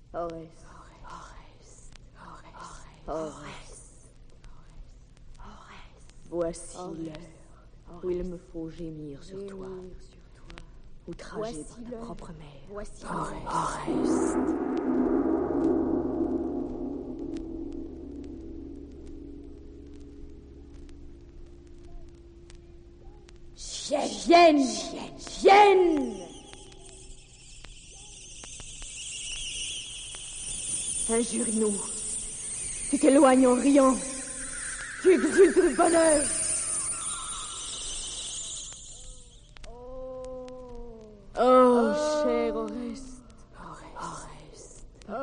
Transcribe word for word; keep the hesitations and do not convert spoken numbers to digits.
Oreste. Oreste. Voici l'heure où il me faut gémir sur toi, outragé par ta propre mère. Voici Oreste. Chienne, chienne, chienne. Injure-nous. Tu t'éloignes en riant. Tu exultes de bonheur.